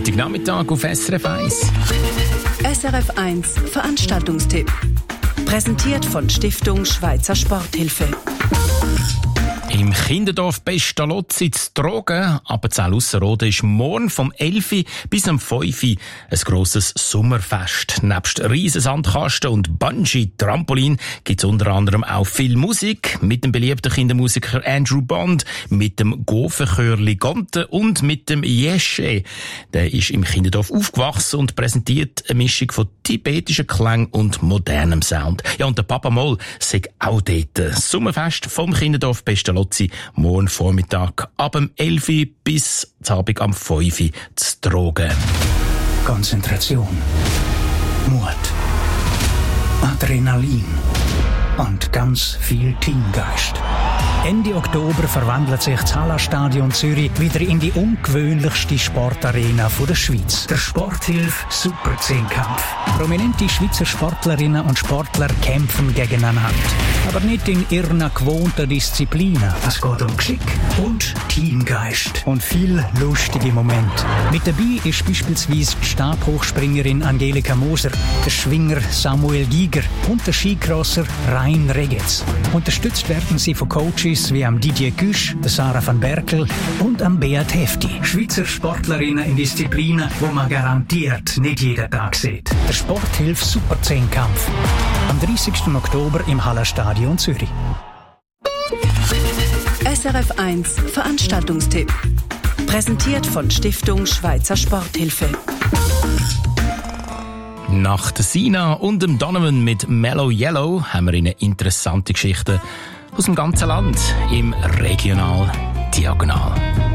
Freitagnachmittag auf SRF 1. SRF 1 Veranstaltungstipp. Präsentiert von Stiftung Schweizer Sporthilfe. Im Kinderdorf Pestalozzi zu Trogen, Appenzell Ausserrhoden, ist morgen vom 11. bis am 5. ein grosses Sommerfest. Nebst riesen Sandkasten und Bungee-Trampolin gibt es unter anderem auch viel Musik mit dem beliebten Kindermusiker Andrew Bond, mit dem Gofenchörli Gonte und mit dem Yeshe. Der ist im Kinderdorf aufgewachsen und präsentiert eine Mischung von tibetischen Klängen und modernem Sound. Ja, und der Papa Moll sagt auch dort. Das Sommerfest vom Kinderdorf Pestalozzi morgen Vormittag ab dem 11. bis zum Abend am 5. zu Trogen. Konzentration, Mut, Adrenalin und ganz viel Teamgeist. Ende Oktober verwandelt sich das Hallenstadion Zürich wieder in die ungewöhnlichste Sportarena der Schweiz. Der Sporthilfe Super 10-Kampf. Prominente Schweizer Sportlerinnen und Sportler kämpfen gegeneinander. Aber nicht in ihren gewohnten Disziplinen. Es geht um Geschick und Teamgeist. Und viel lustige Momente. Mit dabei ist beispielsweise die Stabhochspringerin Angelika Moser, der Schwinger Samuel Giger und der Skicrosser Rein Regetz. Unterstützt werden sie von Coaches wie am Didier Güsch, der Sarah van Berkel und am Beat Hefti. Schweizer Sportlerinnen in Disziplinen, wo man garantiert nicht jeden Tag sieht. Der Sporthilfe Super 10-Kampf. Am 30. Oktober im Hallenstadion Zürich. SRF 1 Veranstaltungstipp. Präsentiert von Stiftung Schweizer Sporthilfe. Nach der Sina und dem Donovan mit Mellow Yellow haben wir Ihnen interessante Geschichten aus dem ganzen Land im Regional Diagonal.